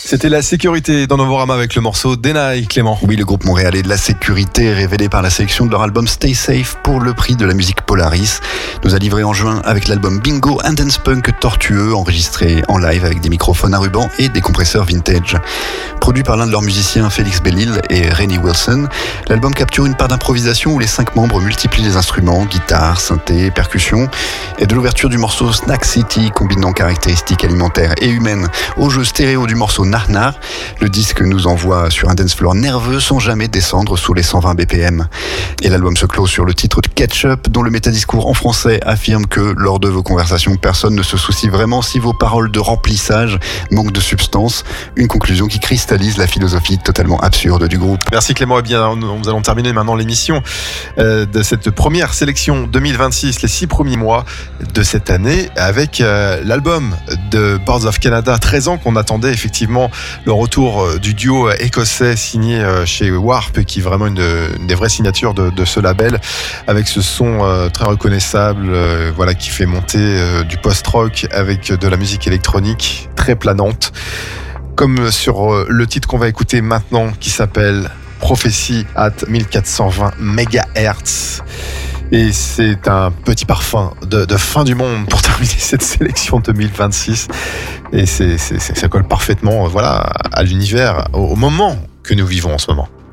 C'était La Sécurité dans Novorama avec le morceau Denai, Clément. Oui, le groupe montréalais de La Sécurité, révélé par la sélection de leur album Stay Safe pour le prix de la musique Polaris, nous a livré en juin avec l'album Bingo, un dance punk tortueux enregistré en live avec des microphones à ruban et des compresseurs vintage. Produit par l'un de leurs musiciens, Félix Bellil et Rennie Wilson, l'album capture une part d'improvisation où les 5 membres multiplient les instruments, guitare, synthé, percussion, et de l'ouverture du morceau Snack City, combinant caractéristiques alimentaires et humaines au jeu stéréo du morceau Nar. Le disque nous envoie sur un dance floor nerveux sans jamais descendre sous les 120 BPM. Et l'album se clôt sur le titre de Ketchup, dont le métadiscours en français affirme que lors de vos conversations, personne ne se soucie vraiment si vos paroles de remplissage manquent de substance. Une conclusion qui cristallise la philosophie totalement absurde du groupe. Merci Clément. Eh bien, nous allons terminer maintenant l'émission de cette première sélection 2026, les 6 premiers mois de cette année, avec l'album de Boards of Canada, 13 ans qu'on attendait effectivement le retour du duo écossais signé chez Warp, qui est vraiment une des vraies signatures de ce label, avec ce son très reconnaissable, voilà, qui fait monter du post-rock avec de la musique électronique très planante, comme sur le titre qu'on va écouter maintenant, qui s'appelle Prophecy at 1420 MHz. Et c'est un petit parfum de fin du monde pour terminer cette sélection 2026. Et ça colle parfaitement, voilà, à l'univers, au moment que nous vivons en ce moment.